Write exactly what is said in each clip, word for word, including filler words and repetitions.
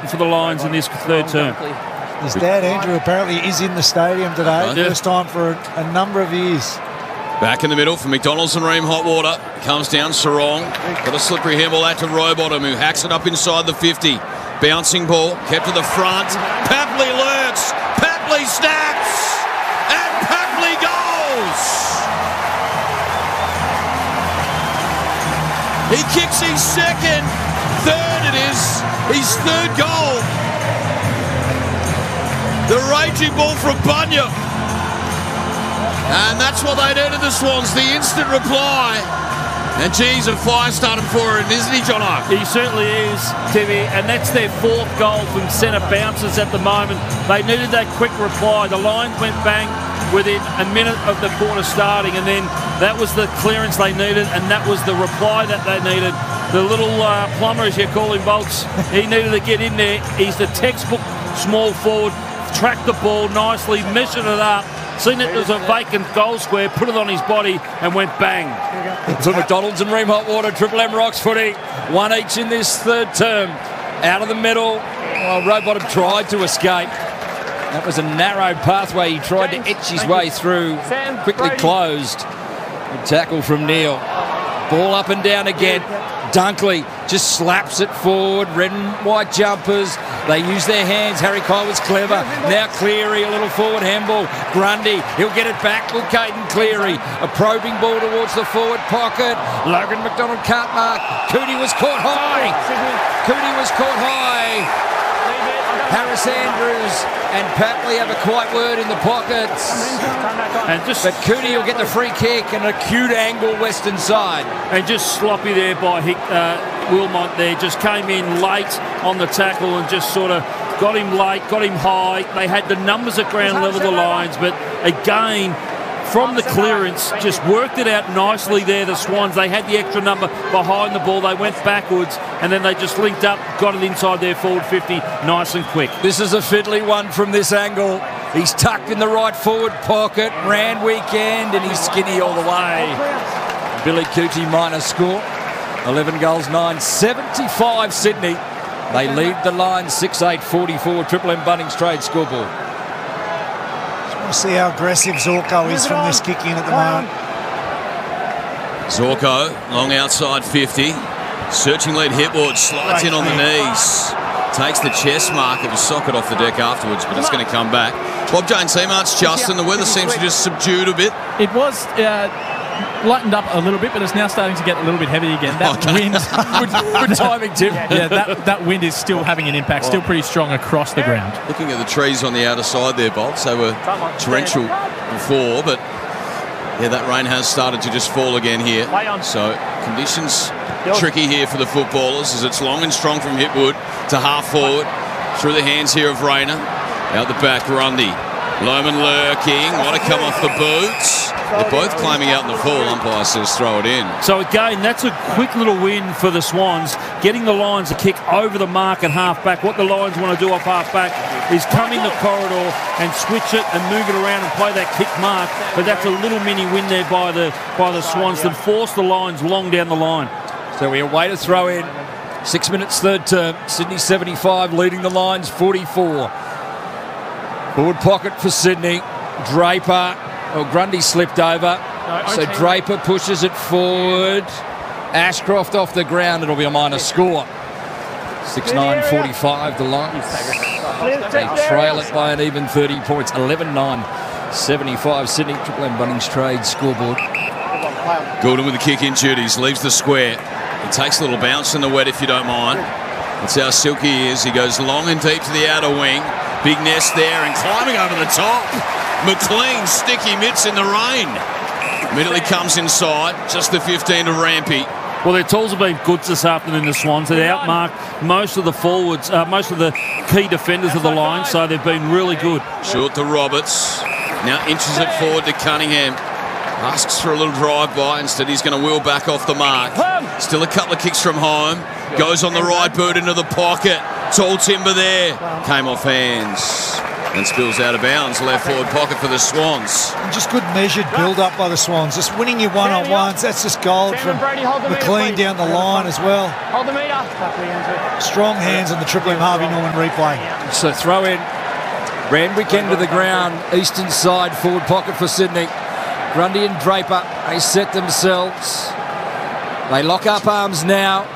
important for the Lions in this third term. His dad, Andrew, apparently is in the stadium today. Okay. First time for a, a number of years. Back in the middle for McDonald's and Ream Hotwater. Comes down Sarong. Got a slippery handball out to Rowbottom, who hacks it up inside the fifty. Bouncing ball, kept to the front. Papley lurks. Papley snaps. And Papley goes. He kicks his second. Third it is. His third goal. The raging ball from Bunyip. And that's what they needed, the Swans. The instant reply. And geez, a fire started for him, isn't he, Jono? He certainly is, Timmy, and that's their fourth goal from centre bounces at the moment. They needed that quick reply. The Lions went bang within a minute of the quarter starting, and then that was the clearance they needed, and that was the reply that they needed. The little uh, plumber, as you call him, Bolts, he needed to get in there. He's the textbook small forward, tracked the ball nicely, measured it up, seen it as a vacant goal square, put it on his body and went bang. To McDonald's and Ream Hotwater, Triple M Rocks footy. One each in this third term. Out of the middle. Well, Rowbottom tried to escape. That was a narrow pathway. He tried to etch his way through. Quickly closed. A tackle from Neil. Ball up and down again. Dunkley just slaps it forward. Red and white jumpers. They use their hands. Harry Kyle was clever. Now Cleary, a little forward handball. Grundy, he'll get it back. Will Caden Cleary. A probing ball towards the forward pocket. Logan McDonald can't mark. Cootie was caught high. Cootie was caught high. Harris Andrews and Papley have a quiet word in the pockets. And just but Cootie will get the free kick and an acute angle western side. And just sloppy there by Hick, uh, Wilmot there. Just came in late on the tackle and just sort of got him late, got him high. They had the numbers at ground level, the Lions, but again, from the clearance, just worked it out nicely there, the Swans. They had the extra number behind the ball. They went backwards, and then they just linked up, got it inside their forward fifty, nice and quick. This is a fiddly one from this angle. He's tucked in the right forward pocket. Rand weekend, and he's skinny all the way. Billy Cootie minus score. eleven goals, nine. seventy-five Sydney. They lead the line six eight forty-four. Triple M Bunnings Trade scoreboard. We'll see how aggressive Zorko is from this kick in at the moment. Zorko, long outside fifty. Searching lead Hipwood, slides in on the knees. Takes the chest mark. It was socket off the deck afterwards, but it's going to come back. Bob Jane Seamart's Justin. The weather seems to just subdued a bit. It was uh, lightened up a little bit, but it's now starting to get a little bit heavy again. That Okay. wind, Good, good timing, Tim. yeah, that, that wind is still having an impact, still pretty strong across the ground. Looking at the trees on the outer side there, Bolts, they were torrential before, but yeah, that rain has started to just fall again here. So conditions tricky here for the footballers as it's long and strong from Hipwood to half forward. Through the hands here of Rayner. Out the back, Grundy. Lohman lurking, want to come off the boots. They're both climbing out in the pool. Umpire says throw it in. So again, that's a quick little win for the Swans, getting the Lions a kick over the mark at half-back. What the Lions want to do off half-back is come in the corridor and switch it and move it around and play that kick mark. But that's a little mini win there by the by the Swans that force the Lions long down the line. So we await a throw in. Six minutes third term. Sydney seventy-five leading the Lions forty-four. Forward pocket for Sydney. Draper. Oh, Grundy slipped over. So Draper pushes it forward. Ashcroft off the ground. It'll be a minus score. six nine forty-five the Lions. They trail it by an even thirty points. eleven nine seventy-five Sydney. Triple M Bunnings Trade scoreboard. Goulden with the kick in duties. Leaves the square. He takes a little bounce in the wet if you don't mind. That's how silky he is. He goes long and deep to the outer wing. Big nest there and climbing over the top. McLean, sticky mitts in the rain. Immediately comes inside. Just the fifteen to Rampy. Well, their tools have been good this afternoon, the Swans. They outmarked most of the forwards, uh, most of the key defenders of the line, so they've been really good. Short to Roberts. Now inches it forward to Cunningham. Asks for a little drive-by. Instead, he's going to wheel back off the mark. Still a couple of kicks from home. Goes on the right boot into the pocket. Tall timber there. Came off hands. And spills out of bounds, left forward pocket for the Swans. And just good measured build-up by the Swans. Just winning your one-on-ones. That's just gold from McLean down the line as well. Hold the meter. Strong hands on the Triple M Harvey Norman replay. So throw in. Randwick end to the ground. Eastern side forward pocket for Sydney. Grundy and Draper, they set themselves. They lock up arms now.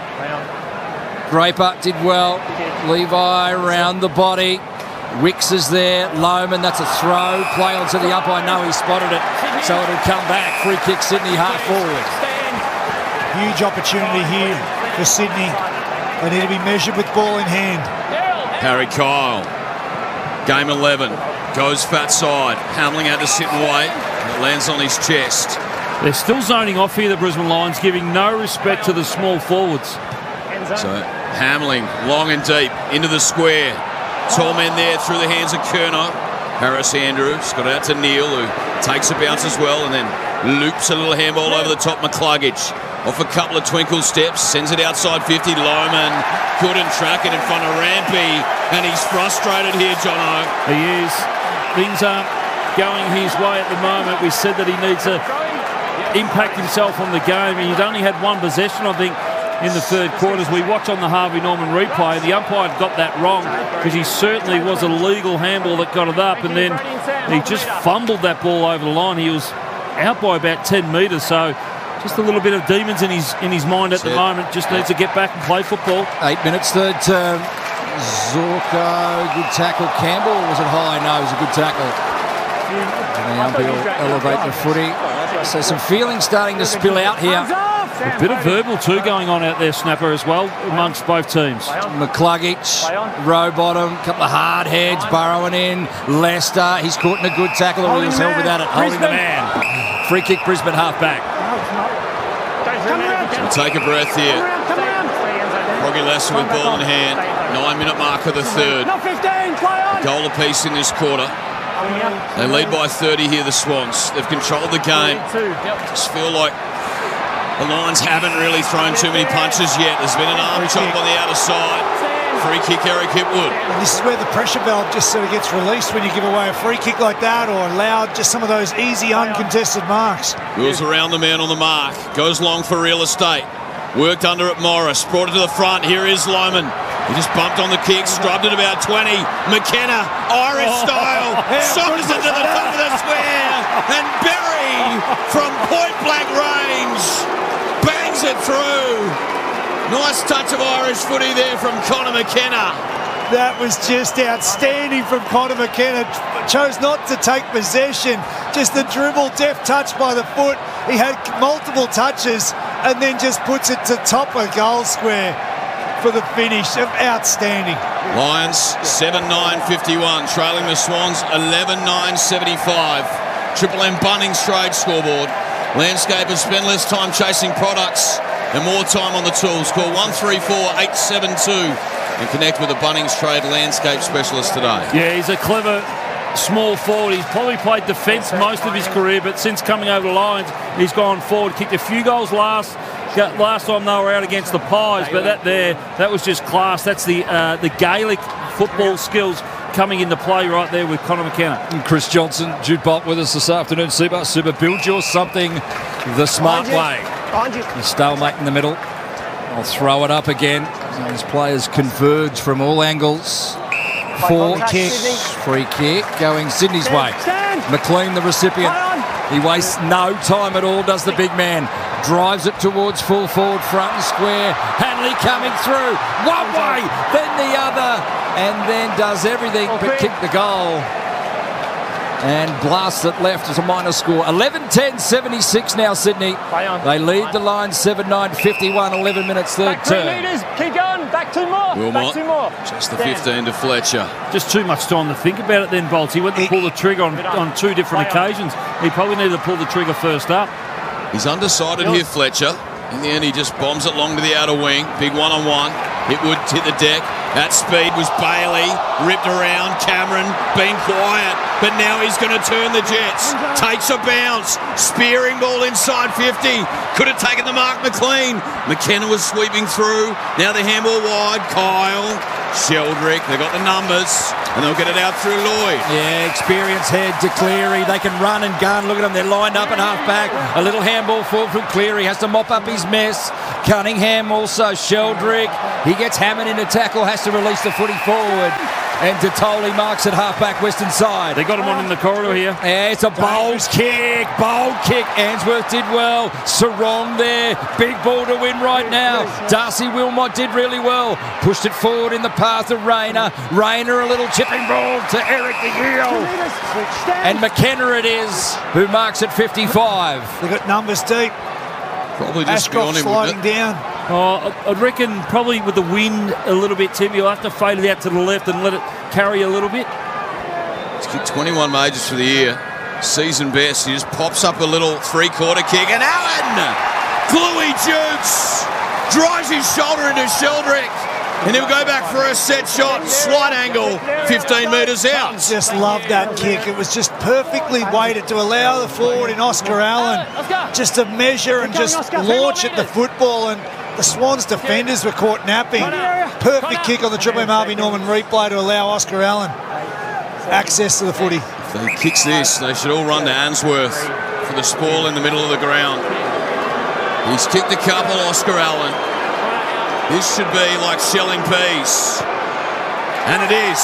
Draper did well. Levi round the body. Wicks is there. Lohman, that's a throw. Play onto the up. I know he spotted it. So it'll come back. Free kick, Sydney half forward. Huge opportunity here for Sydney. They need to be measured with ball in hand. Harry Kyle. Game eleven. Goes fat side. Hamling had to sit and wait. It lands on his chest. They're still zoning off here, the Brisbane Lions, giving no respect to the small forwards. So Hamling, long and deep, into the square. Tall men there through the hands of Curnow. Harris Andrews got out to Neil, who takes a bounce as well, and then loops a little handball over the top. McCluggage off a couple of twinkle steps, sends it outside fifty. Lohman couldn't track it in front of Rampy, and he's frustrated here, Jono. He is. Things aren't going his way at the moment. We said that he needs to impact himself on the game. He'd only had one possession, I think, in the third quarter. As we watch on the Harvey Norman replay, the umpire got that wrong because he certainly was a legal handball that got it up, and then he just fumbled that ball over the line. He was out by about ten metres, so just a little bit of demons in his in his mind at the moment. Just needs to get back and play football. Eight minutes, third term. Zorko, good tackle. Campbell, was it high? No, it was a good tackle. And the umpire will elevate the footy. So some feeling starting to spill out here. A bit of verbal too going on out there, Snapper, as well, amongst both teams. McCluggage, Rowbottom, a couple of hard heads, burrowing in. Leicester, he's caught in a good tackle, or he was held without it. Holding the man. Free kick, Brisbane half back. We'll take a breath here. Froggy Leicester with ball in hand. Nine minute mark of the third. A goal apiece in this quarter. They lead by thirty here, the Swans. They've controlled the game. Just feel like the Lions haven't really thrown too many punches yet. There's been an arm chop on the outer side. Free kick, Eric Hipwood. And this is where the pressure valve just sort of gets released when you give away a free kick like that, or allow just some of those easy uncontested marks. Wheels around the man on the mark. Goes long for real estate. Worked under at Morris. Brought it to the front. Here is Lohman. He just bumped on the kick. Scrubbed it about twenty. McKenna, Irish style. Sockers it to the top of the square. And Berry from point blank range bangs it through. Nice touch of Irish footy there from Connor McKenna. That was just outstanding from Connor McKenna. Chose not to take possession. Just the dribble, deft touch by the foot. He had multiple touches and then just puts it to top of goal square for the finish. Outstanding. Lions seven nine fifty-one, trailing the Swans eleven nine seventy-five. Triple M Bunnings trade scoreboard. Landscapers spend less time chasing products and more time on the tools. Call one three four eight seven two and connect with a Bunnings Trade landscape specialist today. Yeah, he's a clever small forward. He's probably played defence most of his career, but since coming over the Lions, he's gone forward. Kicked a few goals last last time they were out against the Pies, but that there, that was just class. That's the uh, the Gaelic football skills coming into play right there with Connor McKenna. And Chris Johnson, Jude Bolt with us this afternoon. Super, Super, build your something the smart way. A stalemate in the middle. I'll throw it up again. These players converge from all angles. Four kicks. Free kick going Sydney's way. McLean, the recipient. He wastes no time at all, does the big man. Drives it towards full forward, front and square. Hanley coming through. One way, then the other. And then does everything but kick the goal. And blasts it left as a minor score. eleven ten seventy-six now, Sydney. They lead the line seven nine fifty-one, eleven minutes third turn. Keep going, back two more. Wilmot, back two more. just the fifteen to Fletcher. Just too much time to think about it then, Bolts. He went to pull the trigger on, on two different occasions. He probably needed to pull the trigger first up. He's undecided here, Fletcher. In the end, he just bombs it long to the outer wing. Big one-on-one. Hipwood hit the deck. At speed was Bailey, ripped around, Cameron, been quiet, but now he's going to turn the Jets. Takes a bounce, spearing ball inside fifty. Could have taken the mark, McLean. McKenna was sweeping through. Now the handball wide, Kyle, Sheldrick, they got the numbers, and they'll get it out through Lloyd. Yeah, experienced head to Cleary. They can run and gun. Look at them, they're lined up at half-back. A little handball forward from Cleary, has to mop up his mess. Cunningham also, Sheldrick. He gets hammered into tackle, has to release the footy forward. And Detoli marks at half-back western side. They got him on in the corridor here. Yeah, it's a bold kick, bold kick. Answorth did well. Sarong there, big ball to win right now. Darcy Wilmot did really well. Pushed it forward in the path of Rayner. Rayner a little chipping ball to Eric the Eel. And McKenna it is, who marks at fifty-five. They've got numbers deep. Probably just Ashcroft on him, sliding down. Oh, I reckon probably with the wind a little bit, Tim, you'll have to fade it out to the left and let it carry a little bit. He's kicked twenty-one majors for the year. Season best. He just pops up a little three-quarter kick. And Allen! Gluey jukes! Drives his shoulder into Sheldrick. And he'll go back for a set shot. Slight angle, fifteen metres out. Just loved that kick. It was just perfectly weighted to allow the forward in Oscar Allen just to measure and just launch at the football. And the Swans defenders were caught napping. Perfect kick on the Triple M Harvey Norman replay to allow Oscar Allen access to the footy. If he kicks this, they should all run to Answorth for the spoil in the middle of the ground. He's kicked a couple, Oscar Allen. This should be like shelling peas. And it is.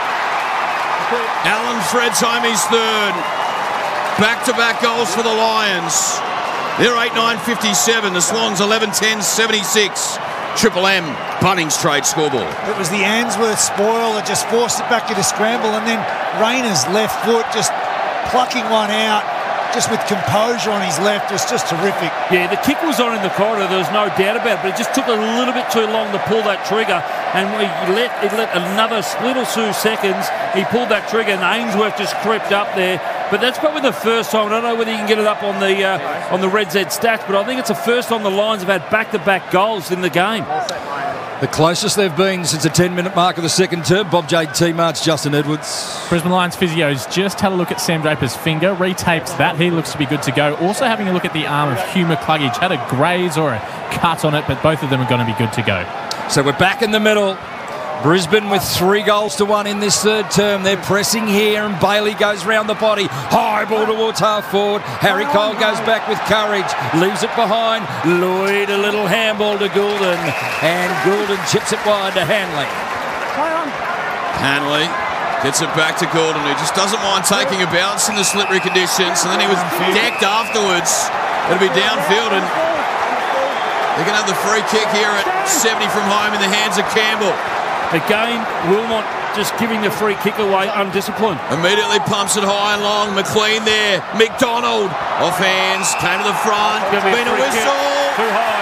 Allen threads home his third. Back-to-back goals for the Lions. They're eight nine fifty-seven. The Swans eleven ten seventy-six. Triple M, Bunnings trade scoreboard. It was the Answorth spoil that just forced it back into scramble, and then Rayner's left foot just plucking one out, just with composure on his left, was just terrific. Yeah, the kick was on in the corridor, there was no doubt about it, but it just took a little bit too long to pull that trigger, and we let it let another little two seconds. He pulled that trigger, and Ainsworth just crept up there. But that's probably the first time. I don't know whether you can get it up on the uh, on the Red Z stats, but I think it's the first time the Lions have had back-to-back goals in the game. The closest they've been since the ten-minute mark of the second term. Bob J. T-March, Justin Edwards. Brisbane Lions physio's just had a look at Sam Draper's finger, retaped that. He looks to be good to go. Also having a look at the arm of Hugh McCluggage. Had a graze or a cut on it, but both of them are going to be good to go. So we're back in the middle. Brisbane with three goals to one in this third term. They're pressing here, and Bailey goes round the body. High ball towards half forward. Harry Cole goes back with courage. Leaves it behind. Lloyd, a little handball to Goulden. And Goulden chips it wide to Hanley. Hanley gets it back to Goulden, who just doesn't mind taking a bounce in the slippery conditions. And then he was decked afterwards. It'll be downfield, and they're going to have the free kick here at seventy from home in the hands of Campbell. Again, Wilmot just giving the free kick away, undisciplined. Immediately pumps it high and long. McLean there. McDonald off hands, came to the front. Be Been a, a whistle. Too high.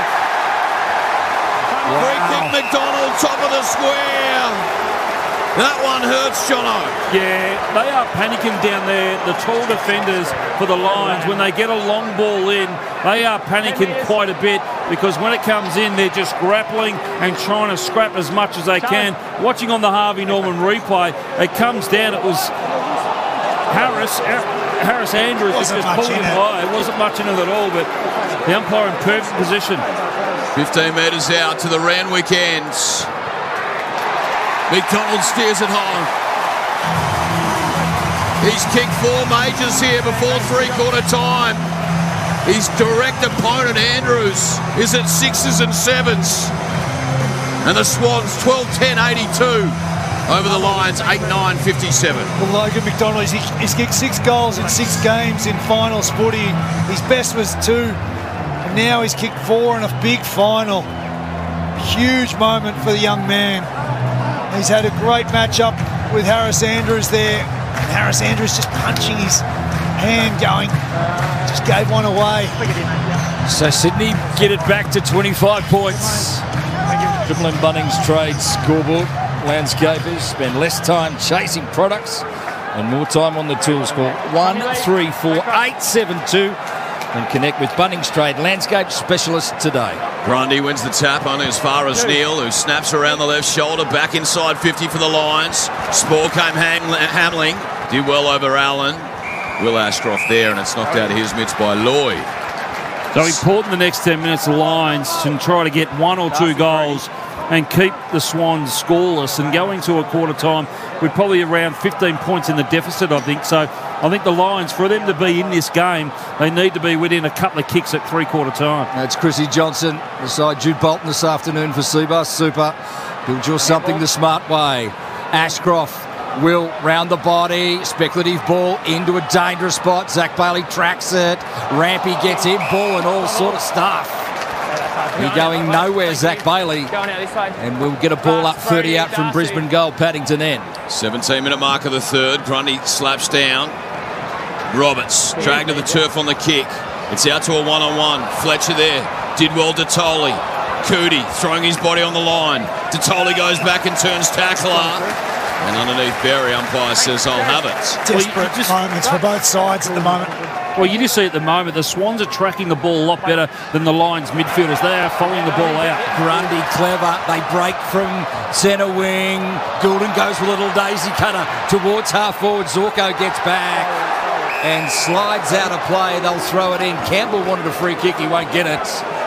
Wow. Free kick McDonald, top of the square. That one hurts, Jono. Yeah, they are panicking down there, the tall defenders for the Lions. When they get a long ball in, they are panicking quite a bit, because when it comes in, they're just grappling and trying to scrap as much as they can. Watching on the Harvey Norman replay, it comes down, it was Harris, Harris Andrews was just pulling him high. It wasn't much in it at all, but the umpire in perfect position. fifteen metres out to the Randwick ends. McDonald steers it home. He's kicked four majors here before three-quarter time. His direct opponent, Andrews, is at sixes and sevens. And the Swans, twelve ten eighty-two over the Lions, eight nine fifty-seven. Well, Logan McDonald, he's, he's kicked six goals in six games in finals footy. His best was two. And now he's kicked four in a big final. Huge moment for the young man. He's had a great matchup with Harris Andrews there. And Harris Andrews just punching his hand going. Just gave one away. So Sydney get it back to twenty-five points. Triple M Bunnings trade scoreboard. Landscapers spend less time chasing products and more time on the tools. Call one three four eight seven two and connect with Bunnings Trade Landscape Specialists today. Grundy wins the tap only as far as Neil, who snaps around the left shoulder, back inside fifty for the Lions. Spore came handling, did well over Allen. Will Ashcroft there, and it's knocked out of his mitts by Lloyd. So important the next ten minutes, the Lions can try to get one or two goals and keep the Swans scoreless, and going to a quarter time we're probably around fifteen points in the deficit, I think. So I think the Lions, for them to be in this game, they need to be within a couple of kicks at three-quarter time. That's Chrissy Johnson beside Jude Bolton this afternoon for Seabus Super. Build your something the smart way. Ashcroft will round the body, speculative ball into a dangerous spot. Zach Bailey tracks it. Rampy gets in, ball and all sort of stuff. You're going nowhere, Zach Bailey. And we'll get a ball up thirty out from Brisbane goal, Paddington end. seventeen minute mark of the third. Grundy slaps down. Roberts dragged to the turf on the kick. It's out to a one-on-one. Fletcher there. Did well to Tolley. Cootie throwing his body on the line. Tolley goes back and turns tackler. And underneath Berry, umpire says, I'll have it. Desperate well, just, moments for both sides at the moment. Well, you just see at the moment, the Swans are tracking the ball a lot better than the Lions midfielders. They are following the ball out. Grundy clever. They break from centre wing. Goulden goes with a little daisy cutter towards half forward. Zorko gets back and slides out of play. They'll throw it in. Campbell wanted a free kick. He won't get it.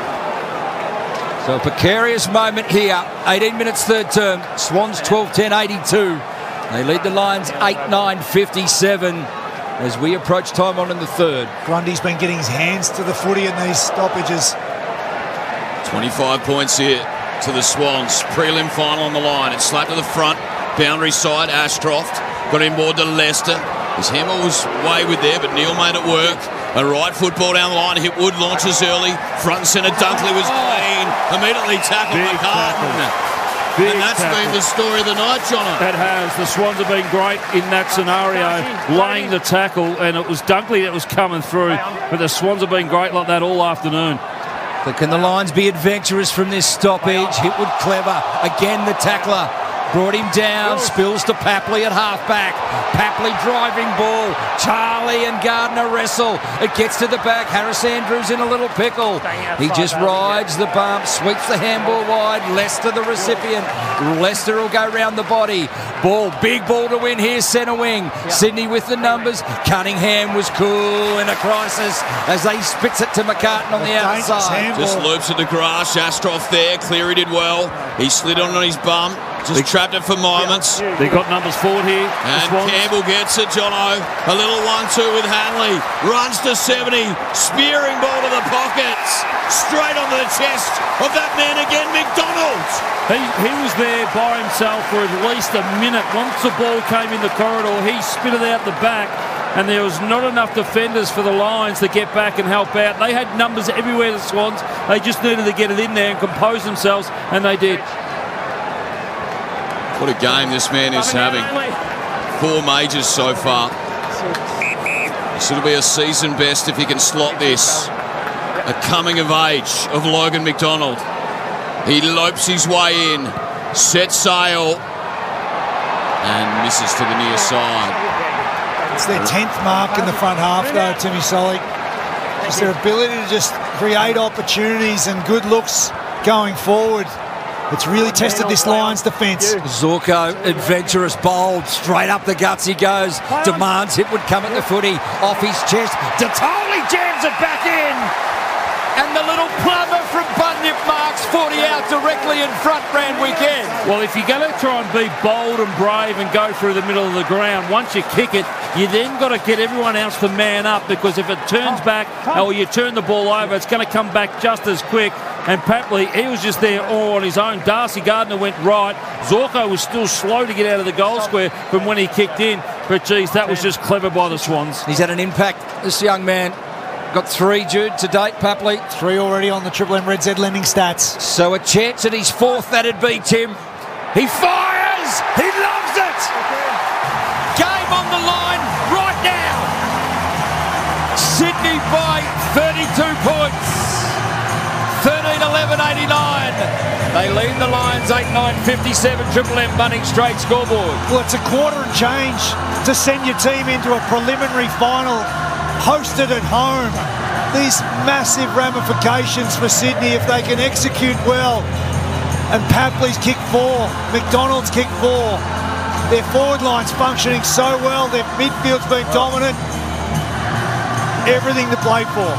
So a precarious moment here. eighteen minutes third term. Swans twelve ten eighty-two. They lead the Lions eight nine fifty-seven as we approach time on in the third. Grundy's been getting his hands to the footy in these stoppages. twenty-five points here to the Swans. Prelim final on the line. It's slapped to the front. Boundary side, Ashcroft. Got him board to Leicester. His hammer was wayward there, but Neil made it work. A right football down the line. Hipwood launches early. Front and centre, Dunkley was clean. Immediately tackled McCartan. Big and that's tackle. Been the story of the night, Jono. It has. The Swans have been great in that scenario, laying the tackle, and it was Dunkley that was coming through. But the Swans have been great like that all afternoon. But can the Lions be adventurous from this stoppage? Hipwood clever. Again, the tackler. Brought him down, spills to Papley at halfback. Papley driving ball. Charlie and Gardner wrestle. It gets to the back. Harris Andrews in a little pickle. He just rides the bump, sweeps the handball wide. Leicester the recipient. Leicester will go round the body. Ball, big ball to win here, centre wing. Sydney with the numbers. Cunningham was cool in a crisis as they spits it to McCartan on the outside. Just loops it to grass. Ashcroft there. Cleary did well. He slid on on his bum. Just they trapped it for moments. They got numbers forward here. And Campbell gets it, Jono. A little one two with Hanley. Runs to seventy. Spearing ball to the pockets. Straight onto the chest of that man again, McDonald. He, he was there by himself for at least a minute. Once the ball came in the corridor, he spit it out the back. And there was not enough defenders for the Lions to get back and help out. They had numbers everywhere, the Swans. They just needed to get it in there and compose themselves, and they did. What a game this man is having. Four majors so far. This will be a season best if he can slot this. A coming of age of Logan McDonald. He lopes his way in, sets sail, and misses to the near side. It's their tenth mark in the front half though, Timmy Solly. It's their ability to just create opportunities and good looks going forward. It's really tested this Lions defence. Zorko, adventurous, bold, straight up the guts he goes. Demands Hipwood come at the footy, off his chest. Totally jams it back in. And the little plumber from Bunyip marks forty out directly in front round weekend. Well, if you're going to try and be bold and brave and go through the middle of the ground, once you kick it, you then got to get everyone else to man up, because if it turns back or you turn the ball over, it's going to come back just as quick. And Papley, he was just there all on his own. Darcy Gardner went right. Zorko was still slow to get out of the goal square from when he kicked in. But, geez, that was just clever by the Swans. He's had an impact, this young man. Got three, Jude, to date, Papley. Three already on the Triple M Red Z lending stats. So a chance at his fourth, that'd be, Tim. He fires! He loves it! Game on the line right now. Sydney by thirty-two points. thirteen eleven eighty-nine. They lead the Lions eight nine fifty-seven. Triple M Bunnings straight scoreboard. Well, it's a quarter and change to send your team into a preliminary final hosted at home. these massive ramifications for Sydney if they can execute well. And Papley's kick four, McDonald's kick four. Their forward line's functioning so well, their midfield's been dominant. Everything to play for.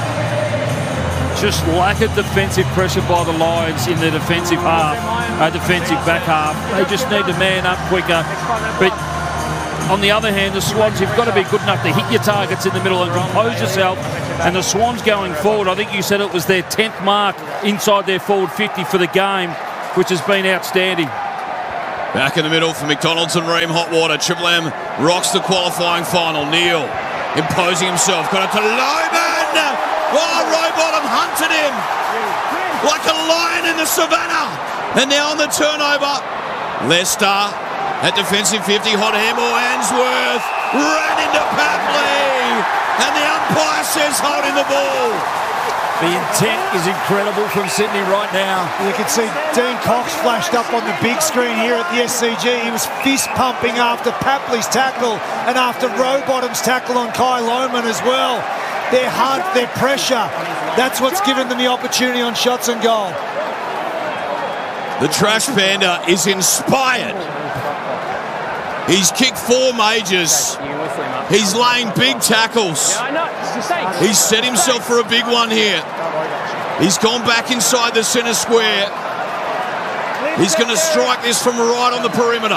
Just lack of defensive pressure by the Lions in the defensive half, uh, defensive back half. They just need to man up quicker. But on the other hand, the Swans, you've got to be good enough to hit your targets in the middle and compose yourself. And the Swans going forward, I think you said it was their tenth mark inside their forward fifty for the game, which has been outstanding. Back in the middle for McDonald's and Ream Hotwater. Triple M rocks the qualifying final. Neil imposing himself. Got it to Lohman. Oh, Rowbottom hunted him like a lion in the savannah. And now on the turnover, Leicester at defensive fifty. Hot handball. Answorth ran into Papley. And the umpire says holding the ball. The intent is incredible from Sydney right now. You can see Dean Cox flashed up on the big screen here at the S C G. He was fist pumping after Papley's tackle and after Rowbottom's tackle on Kai Lohman as well. Their hunt, their pressure, that's what's given them the opportunity on shots and goal. The Trash Panda is inspired. He's kicked four majors. He's laying big tackles. He's set himself for a big one here. He's gone back inside the centre square. He's going to strike this from right on the perimeter.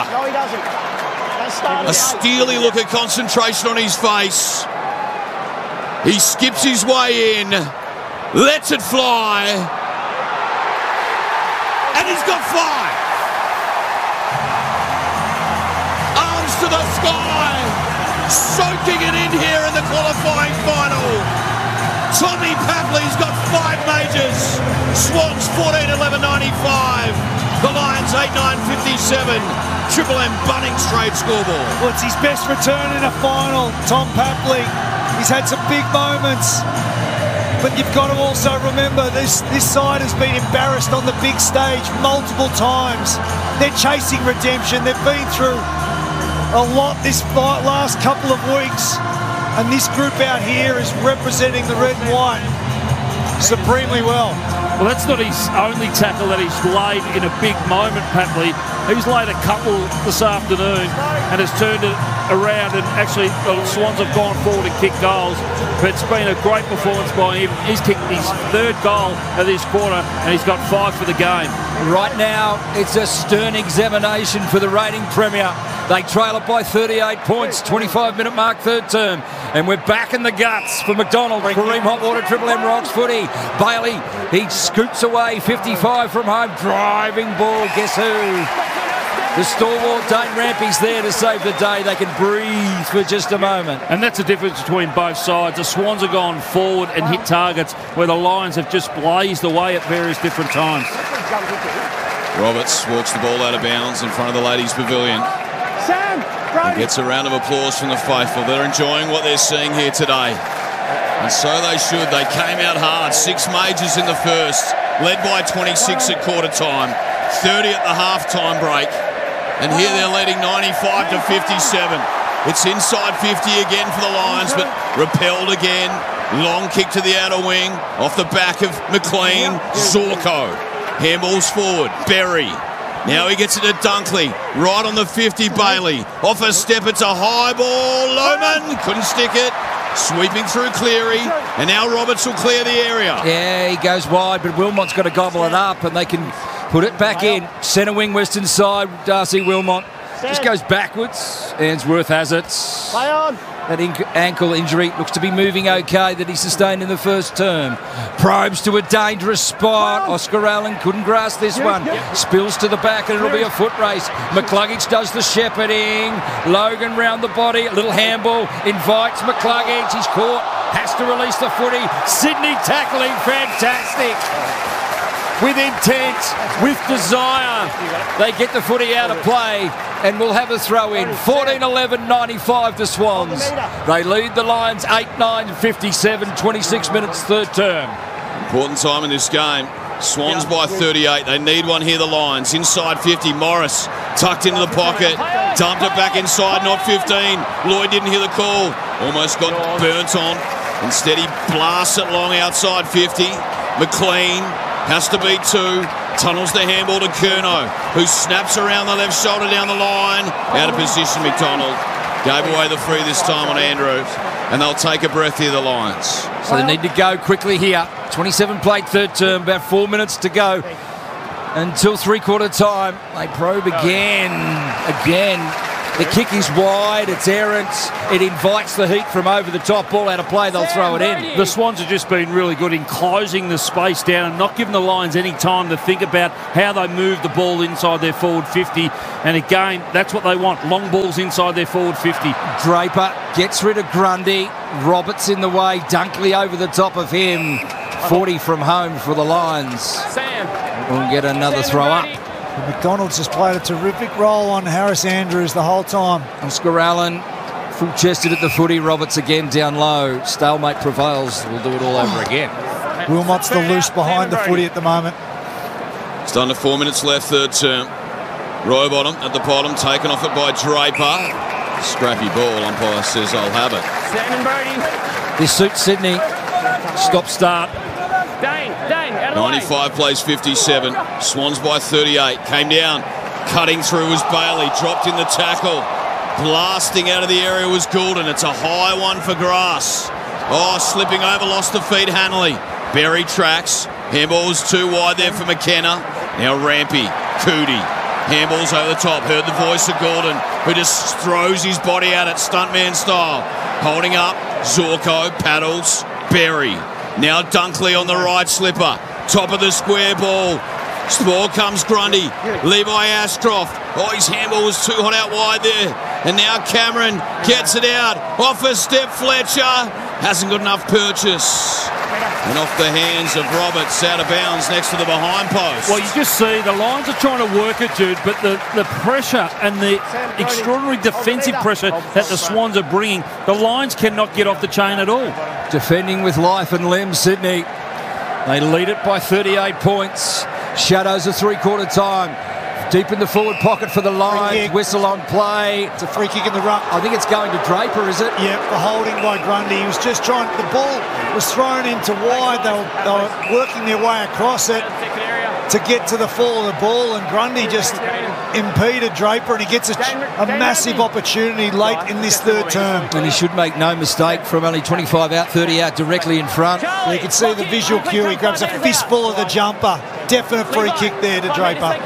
A steely look of concentration on his face. He skips his way in, lets it fly, and he's got five. Arms to the sky, soaking it in here in the qualifying final. Tommy Papley's got five majors. Swans fourteen eleven ninety-five. The Lions eight nine fifty-seven. Triple M Bunnings trade scoreboard. Well, it's his best return in a final, Tom Papley. He's had some big moments, but you've got to also remember this, this side has been embarrassed on the big stage multiple times. They're chasing redemption. They've been through a lot this last couple of weeks, and this group out here is representing the red and white supremely well. Well, that's not his only tackle that he's laid in a big moment, Papley. He's laid a couple this afternoon and has turned it around, and actually the Swans have gone forward and kicked goals. But it's been a great performance by him. He's kicked his third goal of this quarter and he's got five for the game. Right now, it's a stern examination for the reigning premier. They trail it by thirty-eight points, twenty-five minute mark, third term. And we're back in the guts for McDonald. Kareem Hotwater, Triple M rocks footy. Bailey, he scoots away, fifty-five from home. Driving ball, guess who? The stalwart Dane Rampy's there to save the day. They can breathe for just a moment. And that's the difference between both sides. The Swans have gone forward and hit targets where the Lions have just blazed away at various different times. Roberts walks the ball out of bounds in front of the ladies' pavilion. He gets a round of applause from the faithful. They're enjoying what they're seeing here today. And so they should. They came out hard. Six majors in the first, led by twenty-six at quarter time, thirty at the half-time break. And here they're leading ninety-five to fifty-seven. It's inside fifty again for the Lions, but repelled again. Long kick to the outer wing, off the back of McLean. Zorko. Handballs forward. Berry. Now he gets it to Dunkley. Right on the fifty, Bailey. Off a step, it's a high ball. Lohman couldn't stick it. Sweeping through Cleary. And now Roberts will clear the area. Yeah, he goes wide, but Wilmot's got to gobble it up, and they can put it back in. Centre wing, western side, Darcy Wilmot. Just goes backwards. Answorth has it. Play on. That inc ankle injury looks to be moving okay that he sustained in the first term. Probes to a dangerous spot. Oscar Allen couldn't grasp this one. Spills to the back and it'll be a foot race. McCluggage does the shepherding. Logan round the body. A little handball. Invites McCluggage. He's caught. Has to release the footy. Sydney tackling. Fantastic. With intent, with desire, they get the footy out of play and we'll have a throw in. fourteen eleven ninety-five to Swans. They lead the Lions eight nine fifty-seven, twenty-six minutes third term. Important time in this game. Swans by thirty-eight. They need one here, the Lions. Inside fifty, Morris tucked into the pocket. Dumped it back inside, not fifteen. Lloyd didn't hear the call. Almost got burnt on. Instead, he blasts it long outside fifty. McLean has to beat two. Tunnels the handball to Curnow, who snaps around the left shoulder down the line. Out of position, McDonald. Gave away the free this time on Andrews. And they'll take a breath here, the Lions. So they need to go quickly here. twenty-seven played third term, about four minutes to go until three-quarter time. They probe again, again. The kick is wide, it's errant. It invites the heat from over the top. Ball out of play, they'll throw it in. The Swans have just been really good in closing the space down and not giving the Lions any time to think about how they move the ball inside their forward fifty. And again, that's what they want, long balls inside their forward fifty. Draper gets rid of Grundy. Roberts in the way. Dunkley over the top of him. forty from home for the Lions. We'll get another throw up. McDonald's has played a terrific role on Harris Andrews the whole time. Oscar Allen, full-chested at the footy. Roberts again down low. Stalemate prevails. We'll do it all over again. Wilmot's the loose behind the footy at the moment. It's under four minutes left, third term. Rowbottom at the bottom, taken off it by Draper. Scrappy ball, umpire says I'll have it. This suits Sydney. Stop start. Dane, Dane, out of ninety-five plays fifty-seven. Swans by thirty-eight. Came down. Cutting through was Bailey. Dropped in the tackle. Blasting out of the area was Goulden. It's a high one for Grass. Oh, slipping over. Lost the feet. Hanley. Berry tracks. Handball was too wide there for McKenna. Now Rampy. Cootie. Handballs over the top. Heard the voice of Goulden, who just throws his body out at stuntman style. Holding up. Zorko. Paddles. Berry. Now Dunkley on the right slipper. Top of the square ball. Ball comes Grundy. Levi Ashcroft. Oh, his handball was too hot out wide there. And now Cameron gets it out. Off a step Fletcher. Hasn't got enough purchase. And off the hands of Roberts, out of bounds next to the behind post. Well, you just see the Lions are trying to work it, dude, but the, the pressure and the extraordinary defensive pressure that the Swans are bringing, the Lions cannot get off the chain at all. Defending with life and limb, Sydney. They lead it by thirty-eight points. Shadows of three-quarter time. Deep in the forward pocket for the Lions. Whistle on play. It's a free kick in the ruck. I think it's going to Draper, is it? Yeah, the holding by Grundy. He was just trying, the ball was thrown into wide. They were, they were working their way across it to get to the fall of the ball, and Grundy just impeded Draper, and he gets a, a massive opportunity late in this third term. And he should make no mistake, from only twenty-five out, thirty out directly in front. You can see the visual cue. He grabs a fistful of the jumper. Definite free kick there to Draper.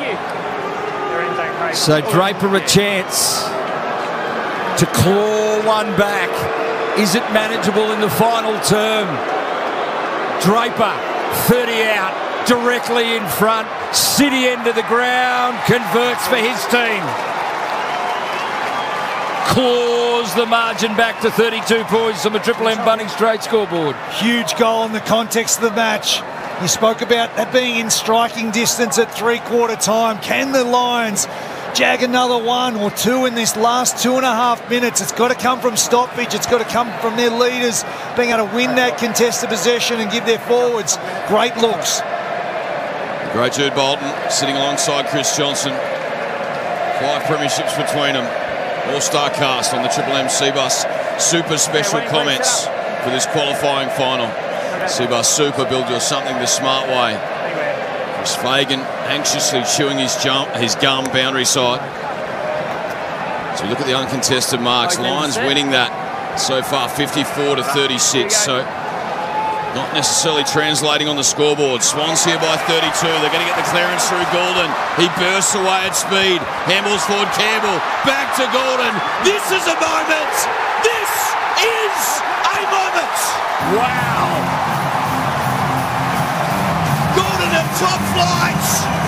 So Draper a chance to claw one back. Is it manageable in the final term? Draper, thirty out, directly in front. City end of the ground, converts for his team. Claws the margin back to thirty-two points on the Triple M Bunnings Trade scoreboard. Huge goal in the context of the match. You spoke about that being in striking distance at three-quarter time. Can the Lions jag another one or two in this last two and a half minutes? It's got to come from stoppage. It's got to come from their leaders being able to win that contested possession and give their forwards great looks. Great Jude Bolton sitting alongside Chris Johnson. Five premierships between them. All-star cast on the Triple M Cbus Super special comments for this qualifying final. Cbus Super, build you something the smart way. Chris Fagan anxiously chewing his, jump, his gum boundary side. So we look at the uncontested marks. Lions winning that so far, fifty-four to thirty-six. So not necessarily translating on the scoreboard. Swans here by thirty-two. They're going to get the clearance through Goulden. He bursts away at speed. Handballs forward Campbell. Back to Goulden. This is a moment. This is a moment. Wow. Goulden at top flight.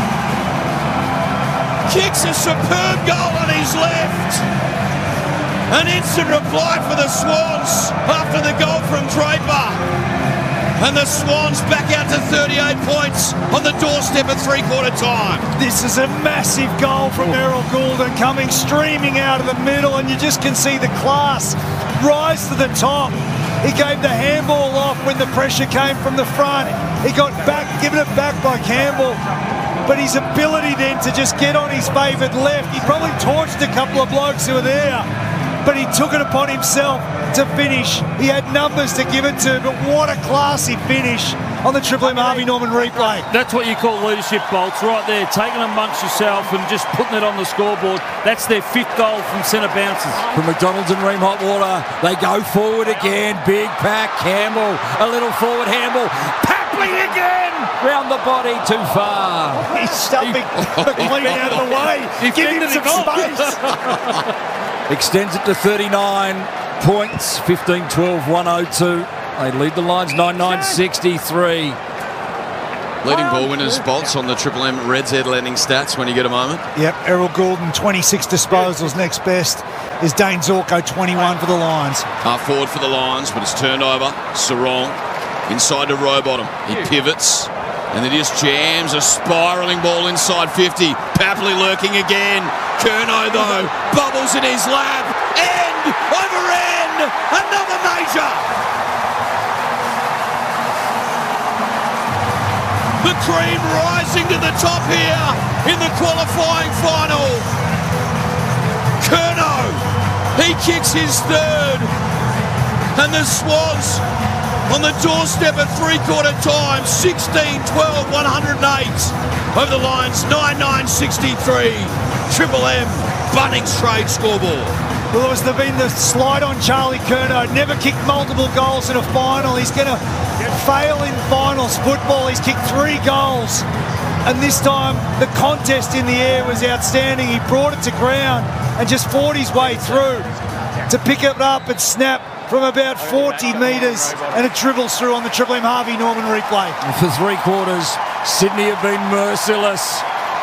Kicks a superb goal on his left. An instant reply for the Swans after the goal from Draper. And the Swans back out to thirty-eight points on the doorstep at three-quarter time. This is a massive goal from Errol Goulden coming streaming out of the middle, and you just can see the class rise to the top. He gave the handball off when the pressure came from the front. He got back, given it back by Campbell. But his ability then to just get on his favoured left, he probably torched a couple of blokes who were there. but he took it upon himself to finish. He had numbers to give it to, but what a classy finish on the Triple M Harvey Norman replay. That's what you call leadership, Bolts, right there, taking amongst yourself and just putting it on the scoreboard. That's their fifth goal from centre bounces. From McDonald's and Ream Hotwater, they go forward again. Big pack, Campbell, a little forward handball. Papley again! Round the body, too far. He's stuffing McLean out of the way. Give him some space. Extends it to thirty-nine points, fifteen twelve, one oh two. They lead the Lions nine nine sixty-three. Leading ball winners, Bolts, on the Triple M Reds headlanding stats when you get a moment. Yep, Errol Goulden, twenty-six disposals. Next best is Dane Zorko, twenty-one for the Lions. Half forward for the Lions, but it's turned over. Sarong inside to Rowbottom. He pivots, and then he just jams a spiralling ball inside fifty. Papley lurking again. Curnow, though, bubbles in his lap. End over end. Another major. The cream rising to the top here in the qualifying final. Curnow, he kicks his third. And the Swans on the doorstep at three-quarter time, sixteen twelve, one oh eight over the Lions, nine nine sixty-three. Triple M, Bunnings trade scoreboard. Well, there's been the slide on Charlie Curnow. Never kicked multiple goals in a final. He's going to fail in finals football. He's kicked three goals. And this time, the contest in the air was outstanding. He brought it to ground and just fought his way through to pick it up and snap from about forty metres, and it dribbles through on the Triple M Harvey Norman replay. For three quarters, Sydney have been merciless.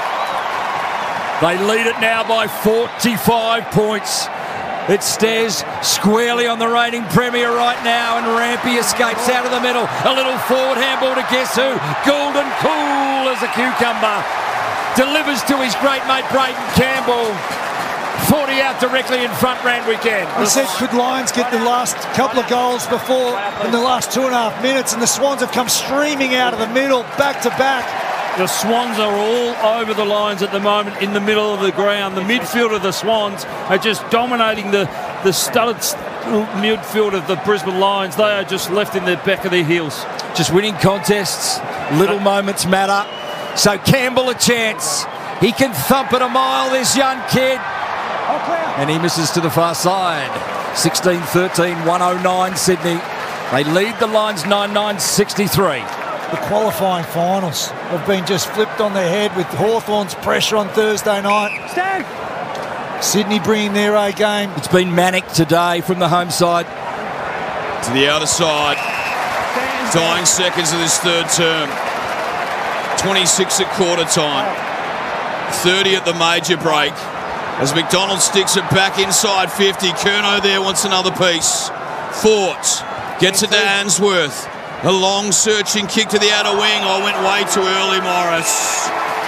They lead it now by forty-five points. It stares squarely on the reigning premier right now, and Rampy escapes out of the middle. A little forward handball to guess who? Goulden, cool as a cucumber. Delivers to his great mate Braden Campbell. forty out directly in front, Rand weekend. We said, could Lions get the last couple of goals before in the last two and a half minutes, and the Swans have come streaming out of the middle, back to back. The Swans are all over the Lions at the moment in the middle of the ground. The midfield of the Swans are just dominating the, the studded midfield of the Brisbane Lions. They are just left in the back of their heels. Just winning contests, little moments matter. So Campbell a chance. He can thump it a mile, this young kid. And he misses to the far side. sixteen thirteen, one oh nine Sydney. They lead the Lions nine nine sixty-three. The qualifying finals have been just flipped on their head with Hawthorn's pressure on Thursday night. Stand. Sydney bringing their A game. It's been manic today from the home side. To the outer side. Dying seconds of this third term. twenty-six at quarter time. thirty at the major break. As McDonald sticks it back inside fifty. Curnow there wants another piece. Fort gets it to Answorth. A long searching kick to the outer wing. I went way too early, Morris.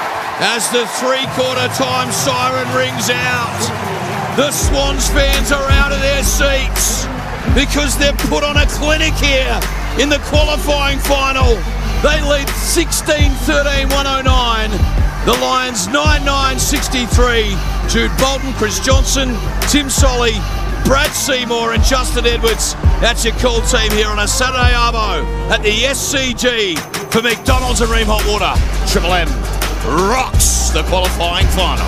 As the three-quarter time siren rings out, the Swans fans are out of their seats because they've put on a clinic here in the qualifying final. They lead sixteen thirteen, one oh nine. The Lions nine nine sixty-three. Jude Bolton, Chris Johnson, Tim Solly, Brad Seymour and Justin Edwards. That's your call team here on a Saturday arvo at the S C G for McDonald's and Ream Hotwater. Triple M rocks the qualifying final.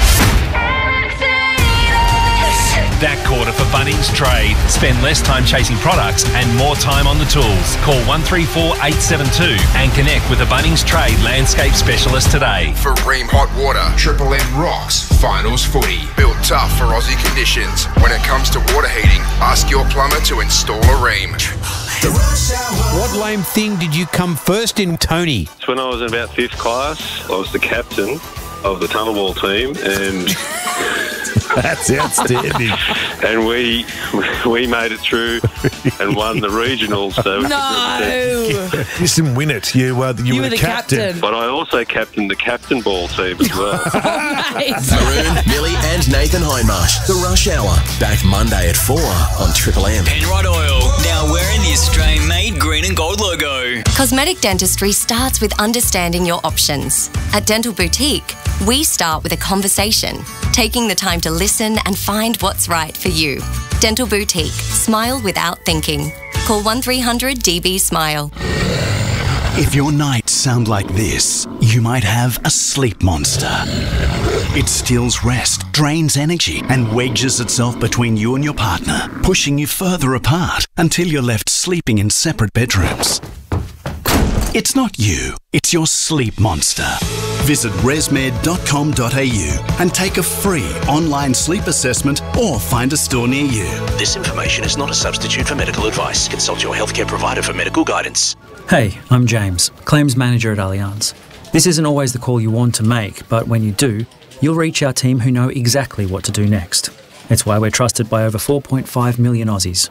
That quarter for Bunnings Trade. Spend less time chasing products and more time on the tools. Call one three four, eight seven two and connect with a Bunnings Trade landscape specialist today. For Ream Hotwater, Triple M rocks finals footy. Built tough for Aussie conditions. When it comes to water heating, ask your plumber to install a Ream. What lame thing did you come first in, Tony? When I was in about fifth class, I was the captain of the tunnel ball team, and that's outstanding. And we we made it through and won the regionals. So no, you didn't win it. You, uh, you, you were, were the, the captain. captain. But I also captained the captain ball team as well. Oh, nice. Maroon, Millie and Nathan Hindmarsh. The Rush Hour. Back Monday at four on Triple M. Penrite Oil. Now wearing the Australian-made green and gold logo. Cosmetic dentistry starts with understanding your options. At Dental Boutique, we start with a conversation, taking the time to listen and find what's right for you. Dental Boutique. Smile without thinking. Call one three hundred D B SMILE. If your nights sound like this, you might have a sleep monster. It steals rest, drains energy, and wedges itself between you and your partner, pushing you further apart until you're left sleeping in separate bedrooms. It's not you, it's your sleep monster. Visit resmed dot com dot a u and take a free online sleep assessment or find a store near you. This information is not a substitute for medical advice. Consult your healthcare provider for medical guidance. Hey, I'm James, Claims Manager at Allianz. This isn't always the call you want to make, but when you do, you'll reach our team who know exactly what to do next. It's why we're trusted by over four point five million Aussies.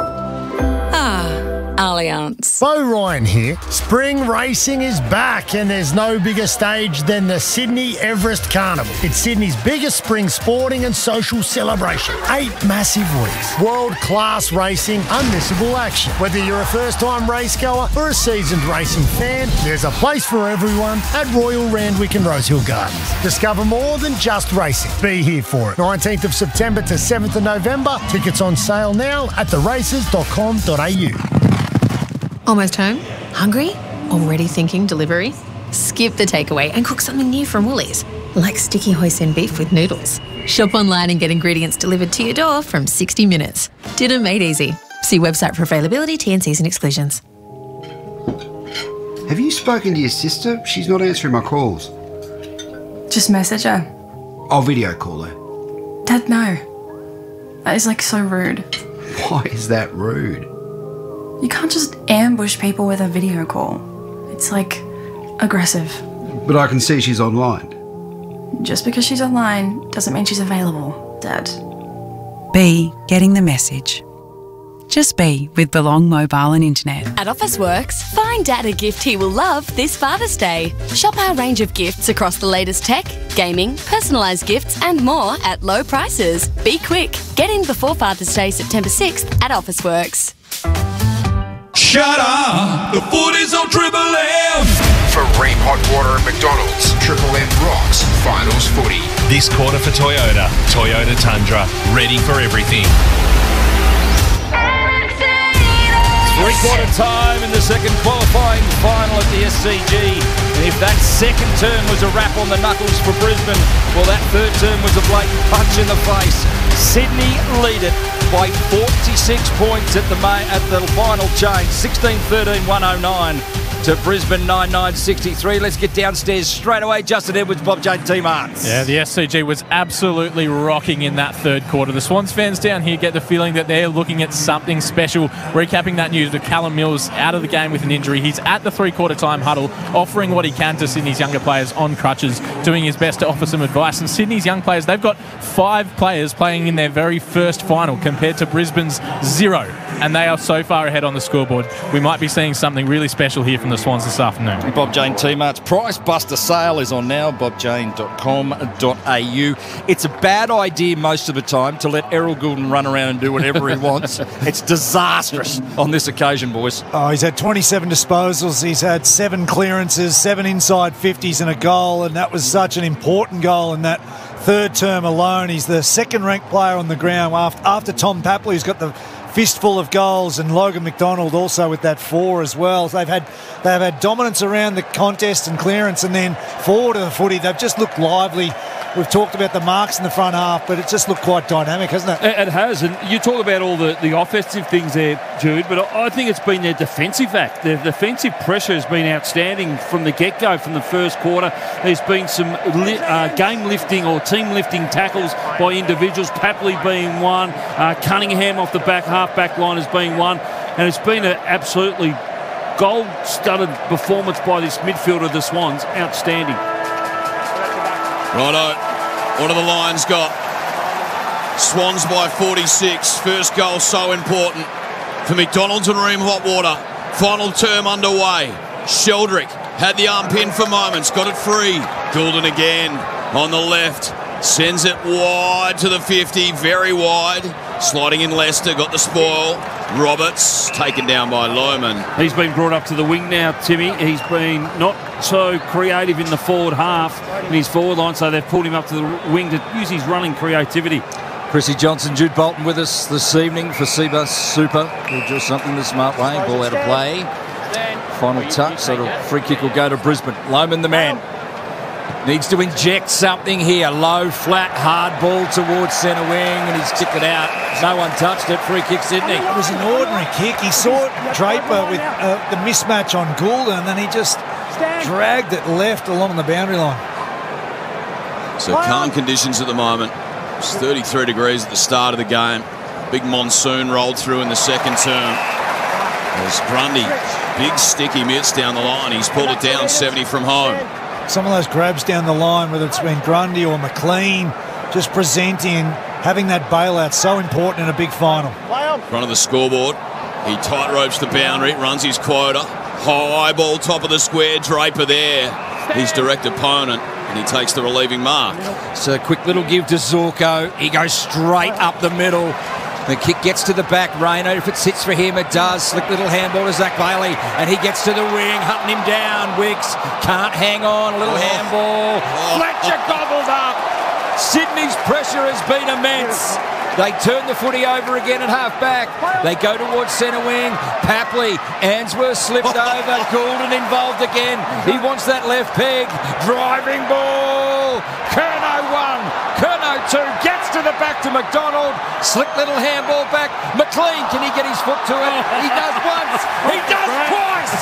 Allianz. Bo Ryan here. Spring racing is back and there's no bigger stage than the Sydney Everest Carnival. It's Sydney's biggest spring sporting and social celebration. Eight massive weeks. World-class racing, unmissable action. Whether you're a first-time racegoer or a seasoned racing fan, there's a place for everyone at Royal Randwick and Rosehill Gardens. Discover more than just racing. Be here for it. nineteenth of September to seventh of November. Tickets on sale now at the races dot com dot a u. Almost home? Hungry? Already thinking delivery? Skip the takeaway and cook something new from Woolies, like sticky hoisin beef with noodles. Shop online and get ingredients delivered to your door from sixty minutes. Dinner made easy. See website for availability, T and Cs and exclusions. Have you spoken to your sister? She's not answering my calls. Just message her. I'll video call her. Dad, no. That is like so rude. Why is that rude? You can't just ambush people with a video call. It's like aggressive. But I can see she's online. Just because she's online doesn't mean she's available, Dad. B, getting the message. Just be with Belong Mobile and Internet. At Officeworks, find Dad a gift he will love this Father's Day. Shop our range of gifts across the latest tech, gaming, personalised gifts and more at low prices. Be quick. Get in before Father's Day, September sixth at Officeworks. Shut up! The footy's on Triple M! For Ream Hot Water and McDonald's, Triple M rocks finals footy. This quarter for Toyota. Toyota Tundra. Ready for everything. Three-quarter time in the second qualifying final at the S C G. And if that second turn was a rap on the knuckles for Brisbane, well, that third turn was a blatant punch in the face. Sydney lead it by forty-six points at the May, at the final change, sixteen thirteen one oh nine to Brisbane nine nine sixty-three. Let's get downstairs straight away. Justin Edwards, Bob Jane, Team Arts. Yeah, the S C G was absolutely rocking in that third quarter. The Swans fans down here get the feeling that they're looking at something special. Recapping that news with Callum Mills out of the game with an injury. He's at the three-quarter time huddle, offering what he can to Sydney's younger players on crutches, doing his best to offer some advice. And Sydney's young players, they've got five players playing in their very first final compared to Brisbane's zero. And they are so far ahead on the scoreboard. We might be seeing something really special here from the Swans this afternoon. Bob Jane Team Arts Price Buster sale is on now, bob jane dot com dot a u. It's a bad idea most of the time to let Errol Goulden run around and do whatever he wants. It's disastrous on this occasion, boys. Oh, he's had twenty-seven disposals. He's had seven clearances, seven inside fifties and a goal, and that was such an important goal in that third term alone. He's the second-ranked player on the ground after, after Tom Papley, who's got the fistful of goals, and Logan McDonald also with that four as well. So they've had they've had dominance around the contest and clearance, and then forward of the footy, they've just looked lively. We've talked about the marks in the front half, but it just looked quite dynamic, hasn't it? It has, and you talk about all the, the offensive things there, Jude, but I think it's been their defensive act. Their defensive pressure has been outstanding from the get-go, from the first quarter. There's been some li- uh, game-lifting or team-lifting tackles by individuals, Papley being one, uh, Cunningham off the back half-back line as being one, and it's been an absolutely gold-studded performance by this midfielder, the Swans. Outstanding. Righto, what have the Lions got? Swans by forty-six. First goal so important for McDonald's and Ream Hot Water. Final term underway. Sheldrick had the arm pin for moments, got it free. Goulden again on the left. Sends it wide to the fifty, very wide. Sliding in Leicester, got the spoil. Roberts taken down by Lohman. He's been brought up to the wing now, Timmy. He's been not so creative in the forward half in his forward line, so they've pulled him up to the wing to use his running creativity. Chrissy Johnson, Jude Bolton with us this evening for Seabus Super. We'll do something the smart way. Ball out of play. Final touch, so the free kick will go to Brisbane. Lohman, the man, needs to inject something here. Low, flat, hard ball towards centre wing, and he's kicked it out. No one touched it. Free kick, Sydney. It was an ordinary kick. He saw Draper with uh, the mismatch on Goulden, and then he just dragged it left along the boundary line. So calm conditions at the moment. It's thirty-three degrees at the start of the game. Big monsoon rolled through in the second term. There's Grundy, big sticky mitts down the line. He's pulled it down seventy from home. Some of those grabs down the line, whether it's been Grundy or McLean, just presenting, having that bailout, so important in a big final. Front of the scoreboard. He tight ropes the boundary, runs his quota. High ball, top of the square, Draper there. His direct opponent, and he takes the relieving mark. So a quick little give to Zorko. He goes straight up the middle. The kick gets to the back. Rayner, if it sits for him, it does. Slick little handball to Zach Bailey, and he gets to the wing, hunting him down. Wicks can't hang on. A little oh. handball. Oh. Fletcher gobbled up. Sydney's pressure has been immense. They turn the footy over again at half-back. They go towards centre wing. Papley, Answorth slipped over. Goulden involved again. He wants that left peg. Driving ball. Curnow one. Curnow two. Gets to the back to McDonald. Slick little handball back. McLean, can he get his foot to it? He does once. He does twice.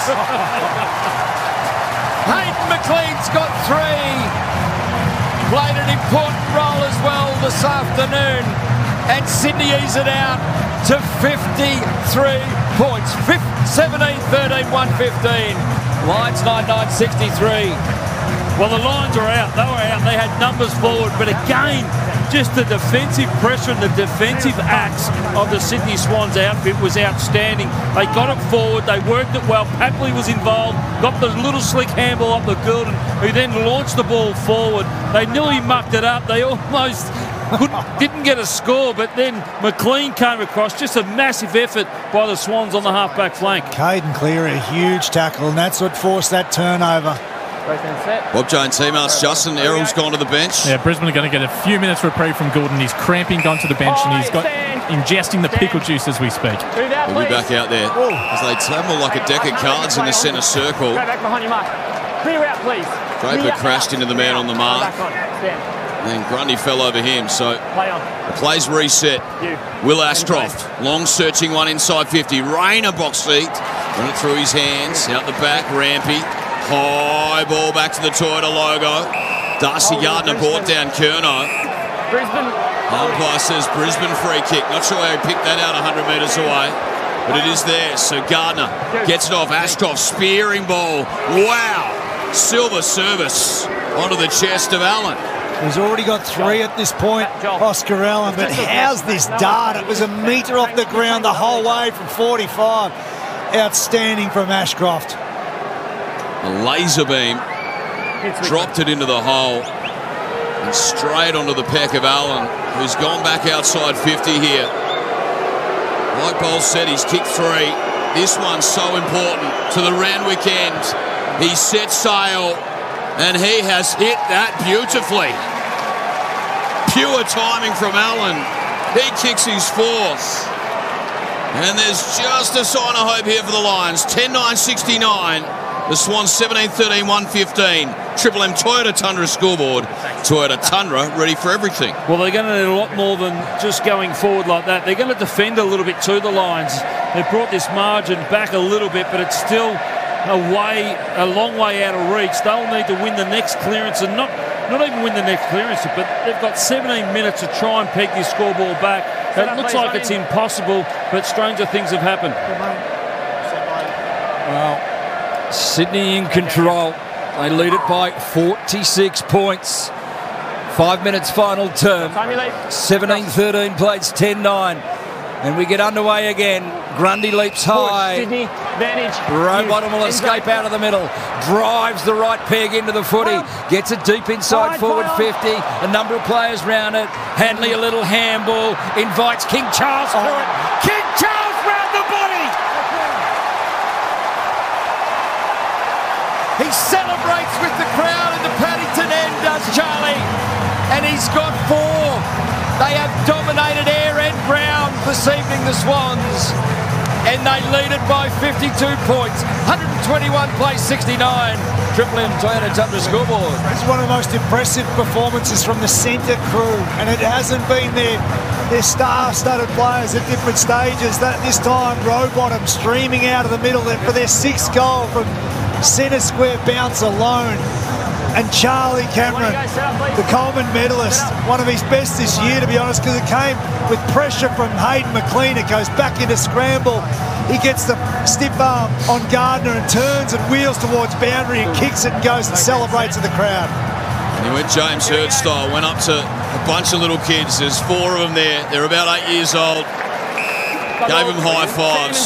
Hayden McLean's got three. Played an important role as well this afternoon. And Sydney ease it out to fifty-three points. seventeen thirteen, one fifteen. Lions nine nine sixty-three. Well, the Lions are out. They were out. They had numbers forward. But again, just the defensive pressure and the defensive acts of the Sydney Swans outfit was outstanding. They got it forward. They worked it well. Papley was involved. Got the little slick handball up the Goulden, who then launched the ball forward. They nearly mucked it up. They almost didn't get a score, but then McLean came across. Just a massive effort by the Swans on the half-back flank. Caden Cleary, a huge tackle, and that's what forced that turnover. Bob Jones team asks Justin. Errol's gone to the bench. Yeah, Brisbane are going to get a few minutes reprieve from Goulden. He's cramping, gone to the bench, and he's got ingesting the pickle juice as we speak. He'll be back out there as they tumble like a deck of cards in the centre circle. Draper crashed into the man on the mark. And then Grundy fell over him, so the play's reset. Will Ashcroft, long searching one inside fifty. Rayner box seat, run it through his hands, out the back, Rampy. High ball back to the Toyota logo. Darcy Gardner brought down Curnow. Brisbane. Umpire says Brisbane free kick. Not sure how he picked that out one hundred metres away, but it is there. So Gardner gets it off. Ashcroft, spearing ball. Wow. Silver service onto the chest of Allen. He's already got three at this point, Oscar Allen, but how's this dart? It was a metre off the ground the whole way from forty-five. Outstanding from Ashcroft. A laser beam dropped it into the hole and straight onto the peck of Allen, who's gone back outside fifty here. Like Bowles said, he's kicked three. This one's so important to the Randwick end. He set sail and he has hit that beautifully. Pure timing from Allen. He kicks his fourth. And there's just a sign of hope here for the Lions. ten nine sixty-nine. The Swans seventeen thirteen, one fifteen. Triple M Toyota Tundra scoreboard. Toyota Tundra ready for everything. Well, they're going to need a lot more than just going forward like that. They're going to defend a little bit to the Lions. They've brought this margin back a little bit, but it's still a way, a long way out of reach. They'll need to win the next clearance, and not, not even win the next clearance, but they've got seventeen minutes to try and peg this scoreboard back. It looks like it's impossible, but stranger things have happened. Well, Sydney in control. They lead it by forty-six points. Five minutes final term. seventeen thirteen plays ten nine. And we get underway again. Grundy leaps high. Rowbottom will escape out of the middle. Drives the right peg into the footy. Gets it deep inside forward fifty. A number of players round it. Hanley a little handball. Invites King Charles for it. King Charles round the body. He celebrates with the crowd in the Paddington end, does Charlie. And he's got four. They have dominated this evening, the Swans. And they lead it by fifty-two points. one twenty-one plays sixty-nine. Triple M Toyota Tundra scoreboard. It's one of the most impressive performances from the centre crew, and it hasn't been their, their star-studded players at different stages. That this time, Rowbottom streaming out of the middle for their sixth goal from centre square bounce alone. And Charlie Cameron, the Coleman medalist, one of his best this year, to be honest, because it came with pressure from Hayden McLean. It goes back into scramble. He gets the stiff arm on Gardner and turns and wheels towards boundary and kicks it and goes and celebrates with the crowd. And he went James Hird style, went up to a bunch of little kids. There's four of them there. They're about eight years old. Gave them high fives.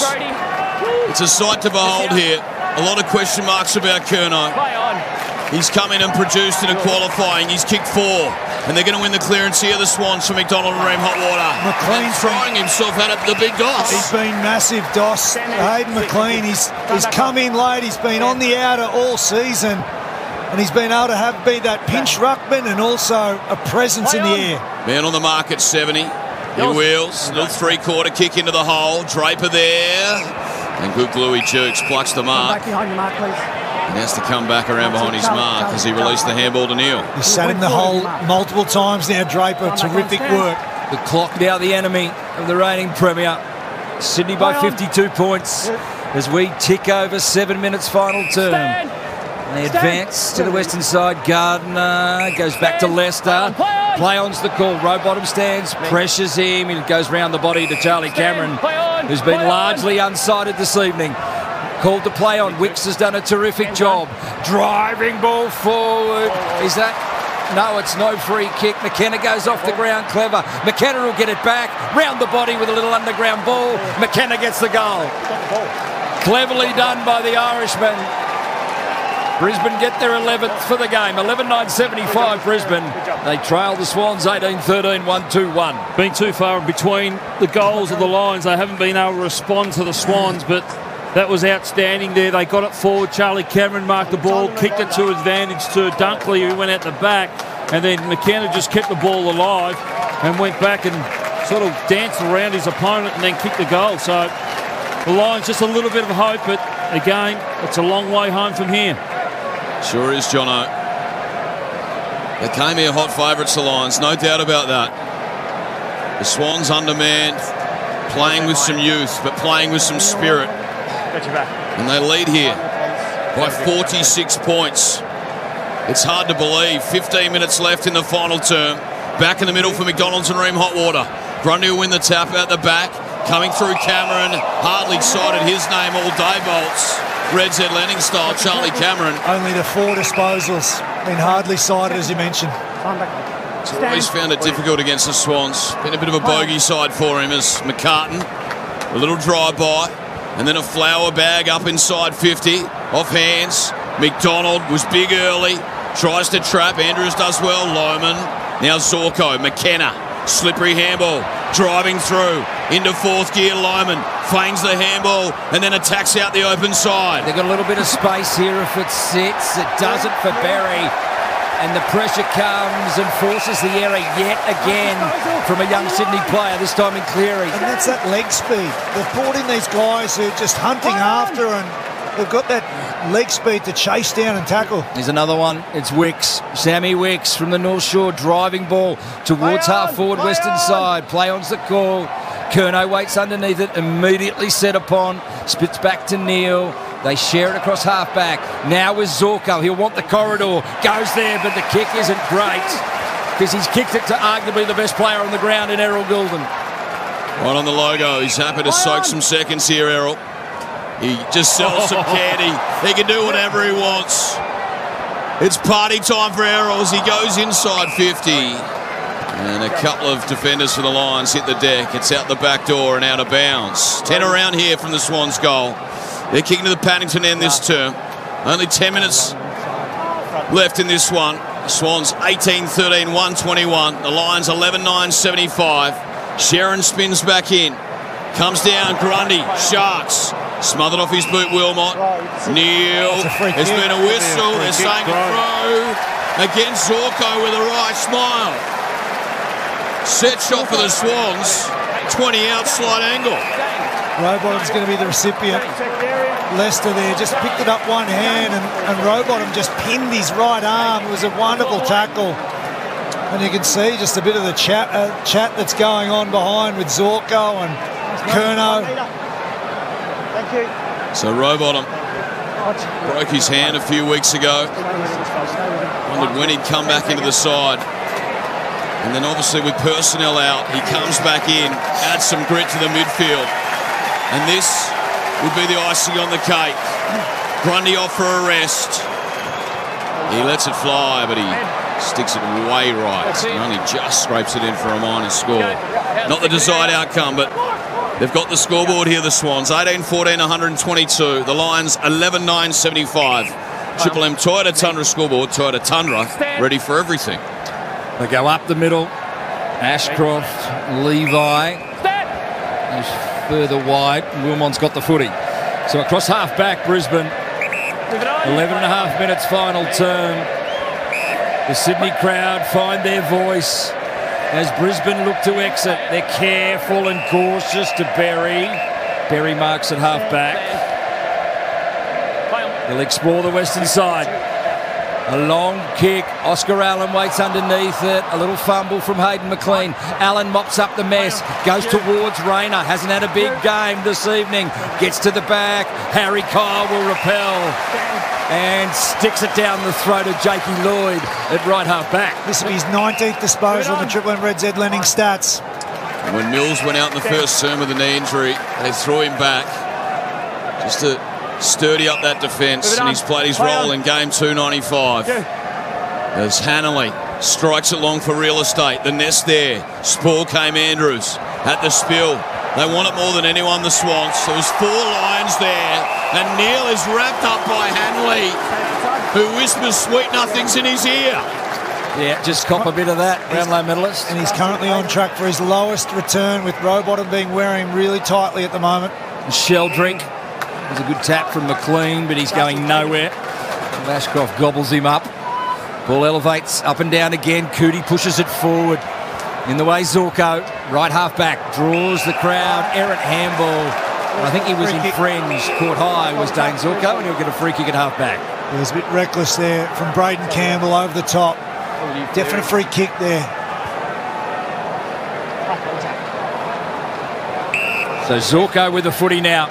It's a sight to behold here. A lot of question marks about Curnow. He's come in and produced in a qualifying. He's kicked four. And they're going to win the clearance here, the Swans, from McDonald and Ream Hotwater. McLean's throwing himself out at the big Doss. He's been massive, Doss. Hayden McLean, he's, he's come in late. He's been on the outer all season. And he's been able to have be that pinch ruckman and also a presence in the air. Man on the mark at seventy. He wheels. Little three-quarter kick into the hole. Draper there. And good gluey jerks. Plucks the mark. Back behind your mark, please. And has to come back around behind his mark as he released the handball to Neil. He's sat in the hole multiple times now, Draper. Terrific work. The clock now the enemy of the reigning premier. Sydney by fifty-two points as we tick over seven minutes final term. And they advance to the western side. Gardner goes back to Leicester. Play on's the call. Rowbottom stands, pressures him. It goes round the body to Charlie Cameron, who's been largely unsighted this evening. Called to play on. Wicks has done a terrific job. Driving ball forward. Is that? No, it's no free kick. McKenna goes off the ground. Clever. McKenna will get it back. Round the body with a little underground ball. McKenna gets the goal. Cleverly done by the Irishman. Brisbane get their eleventh for the game. eleven nine seventy-five Brisbane. They trail the Swans eighteen thirteen, one two one. Been too far in between the goals of the Lions. They haven't been able to respond to the Swans, but that was outstanding there. They got it forward. Charlie Cameron marked the ball, kicked it to advantage to Dunkley, who went out the back. And then McKenna just kept the ball alive and went back and sort of danced around his opponent and then kicked the goal. So the Lions just a little bit of hope, but again, it's a long way home from here. Sure is, Jono. They came here hot favourites, the Lions, no doubt about that. The Swans undermanned, playing with some youth, but playing with some spirit. And they lead here by forty-six points. It's hard to believe. fifteen minutes left in the final term. Back in the middle for McDonald's and Ream Hotwater. Grundy will win the tap out the back. Coming through Cameron. Hardly cited his name all day, Bolts. Red Z landing style, Charlie Cameron. Only the four disposals. Been hardly cited, as you mentioned. He's always found it difficult against the Swans. Been a bit of a bogey side for him as McCartan. A little drive-by. And then a flower bag up inside fifty. Off hands. McDonald was big early. Tries to trap. Andrews does well. Lohman. Now Zorko. McKenna. Slippery handball. Driving through. Into fourth gear. Lohman feigns the handball and then attacks out the open side. They've got a little bit of space here if it sits. It doesn't for Berry. And the pressure comes and forces the error yet again from a young Sydney player, this time in Cleary. And that's that leg speed. They've brought in these guys who are just hunting after, and they've got that leg speed to chase down and tackle. Here's another one. It's Wicks. Sammy Wicks from the North Shore, driving ball towards half forward western side. Play on's the call. Curnow waits underneath it, immediately set upon. Spits back to Neil. They share it across half-back. Now with Zorko. He'll want the corridor. Goes there, but the kick isn't great because he's kicked it to arguably the best player on the ground in Errol Goulden. Right on the logo. He's happy to soak some seconds here, Errol. He just sells some candy. He can do whatever he wants. It's party time for Errol as he goes inside fifty. And a couple of defenders for the Lions hit the deck. It's out the back door and out of bounds. Ten around here from the Swans' goal. They're kicking to the Paddington end this term. Only ten minutes left in this one. The Swans eighteen thirteen, one twenty-one. The Lions eleven nine seventy-five. Sharon spins back in. Comes down, Grundy. Sharks. Smothered off his boot, Wilmot. Neil. There's been a whistle. They're saying a throw against Zorko with a right smile. Set shot for the Swans. twenty out, slight angle. Rowbottom's going to be the recipient. Leicester there just picked it up one hand, and, and Rowbottom just pinned his right arm. It was a wonderful tackle. And you can see just a bit of the chat, uh, chat that's going on behind with Zorko and Curnow. Thank you. So Rowbottom broke his hand a few weeks ago. Wondered when he'd come back into the side. And then obviously with personnel out, he comes back in, adds some grit to the midfield. And this would be the icing on the cake. Grundy off for a rest. He lets it fly, but he sticks it way right. And only just scrapes it in for a minor score. Not the desired outcome, but they've got the scoreboard here, the Swans. eighteen fourteen, one twenty-two. The Lions, eleven nine, seventy-five. Triple M Toyota Tundra scoreboard. Toyota Tundra, ready for everything. They go up the middle. Ashcroft, Levi. He's further wide. Wilmot's got the footy. So across half back, Brisbane. eleven and a half minutes final term. The Sydney crowd find their voice as Brisbane look to exit. They're careful and cautious to Berry. Berry marks at half back. They'll explore the western side. A long kick. Oscar Allen waits underneath it. A little fumble from Hayden McLean. Allen mops up the mess. Goes towards Rayner. Hasn't had a big game this evening. Gets to the back. Harry Kyle will repel. And sticks it down the throat of Jakey Lloyd at right half back. This will be his nineteenth disposal on the Triple M Red Z lending stats. And when Mills went out in the first term with a knee injury, they threw him back just to sturdy up that defence, and he's played his role in game two ninety-five. As Hanley strikes it long for real estate. The nest there. Spall came Andrews at the spill. They want it more than anyone, the Swans. So there's four Lions there, and Neil is wrapped up by Hanley, who whispers sweet nothings in his ear. Yeah, just cop a bit of that, Brownlow medalist. And he's currently on track for his lowest return, with Rowbottom being wearing him really tightly at the moment. Sheldrick. There's a good tap from McLean, but he's going nowhere. Ashcroft gobbles him up. Ball elevates up and down again. Cootie pushes it forward. In the way, Zorko, right half back, draws the crowd. Errant handball. I think he was infringed. Caught high was Dane Zorko, and he'll get a free kick at half back. It was a bit reckless there from Braden Campbell over the top. Definite free kick there. So Zorko with the footy now.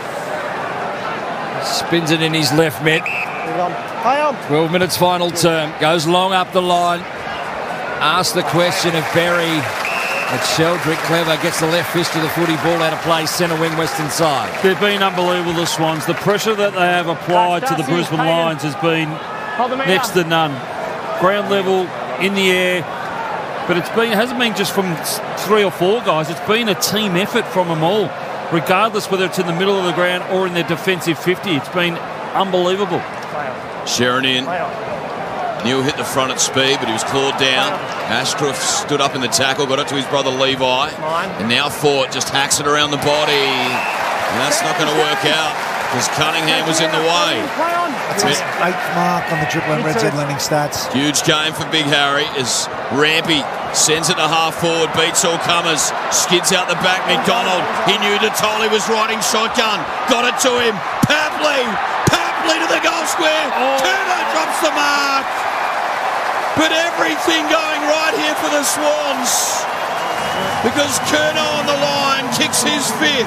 Spins it in his left mid. twelve minutes final term. Goes long up the line. Asks the question of Berry. But Sheldrick, clever, gets the left fist to the footy. Ball out of play, centre wing, western side. They've been unbelievable, the Swans. The pressure that they have applied to the Brisbane Lions has been next to none. Ground level, in the air. But it's been, it hasn't been just from three or four guys. It's been a team effort from them all, regardless whether it's in the middle of the ground or in their defensive fifty. It's been unbelievable. Sheridan. Neil hit the front at speed, but he was clawed down. Ashcroft stood up in the tackle, got it to his brother Levi. And now Fort just hacks it around the body. And that's not going to work out because Cunningham was in the way. That's his eighth mark on the Triple M Red Z lending stats. Huge game for Big Harry as Rampy sends it to half forward, beats all comers, skids out the back. McDonald, he knew Natoli was riding shotgun, got it to him. Papley, Papley to the goal square. Oh. Turner drops the mark. But everything going right here for the Swans, because Curnow on the line kicks his fifth.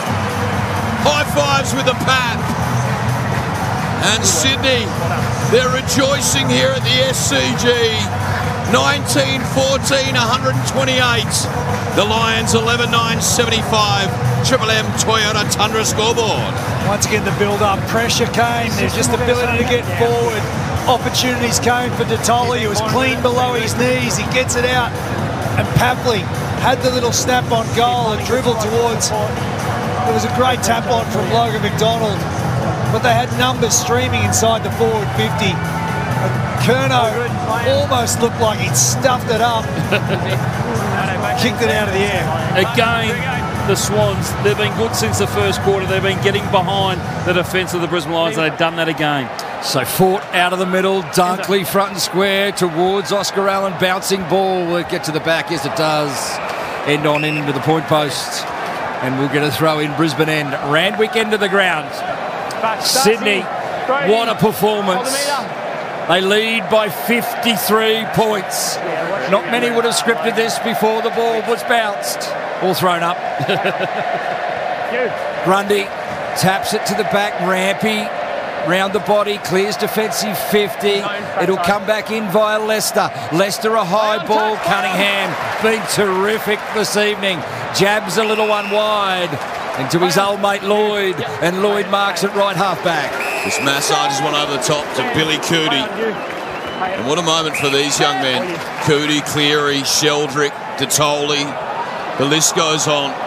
High fives with the Pap. And Sydney, they're rejoicing here at the S C G. nineteen fourteen, one twenty-eight. The Lions, eleven nine, seventy-five. Triple M Toyota Tundra scoreboard. Once again, the build-up pressure came. There's just ability to get forward. Opportunities came for Natoli. He was clean below his knees. He gets it out. And Papley had the little snap on goal and dribbled towards. It was a great tap on from Logan McDonald. But they had numbers streaming inside the forward fifty. And Curnow almost looked like he'd stuffed it up. Kicked it out of the air. Again, the Swans, they've been good since the first quarter. They've been getting behind the defence of the Brisbane Lions, and they've done that again. So Fort out of the middle, Dunkley front and square towards Oscar Allen, bouncing ball. Will it get to the back? Yes, it does. End on into the point post. And we'll get a throw in Brisbane end. Randwick end of the ground. Sydney, what a performance. They lead by fifty-three points. Not many would have scripted this before the ball was bounced or thrown up. Grundy taps it to the back. Rampy round the body, clears defensive fifty. It'll come back in via Leicester. Leicester a high ball. Cunningham been terrific this evening. Jabs a little one wide into his old mate Lloyd, and Lloyd marks at right half back. This massages one over the top to Billy Cootie. And what a moment for these young men. Cootie, Cleary, Sheldrick, Detoli. The list goes on.